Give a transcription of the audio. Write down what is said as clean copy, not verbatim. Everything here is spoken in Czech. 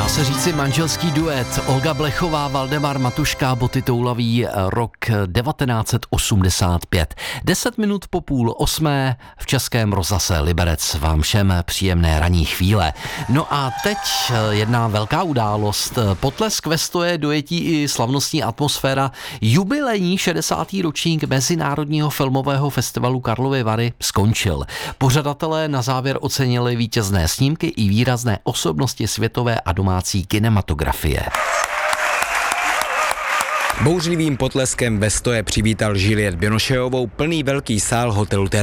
Dá se říci manželský duet Olga Blechová, Valdemar Matuška, Boty toulavý, rok 1985. 10 minut po 7:30 v Českém rozhlase Liberec. Vám všem příjemné ranní chvíle. No a teď jedna velká událost. Potlesk ve stoje, dojetí i slavnostní atmosféra. Jubilejní 60. ročník Mezinárodního filmového festivalu Karlovy Vary skončil. Pořadatelé na závěr ocenili vítězné snímky i výrazné osobnosti světové a domácí kinematografie. Bouřlivým potleskem ve stoje přivítal Juliette Binocheovou plný velký sál hotelu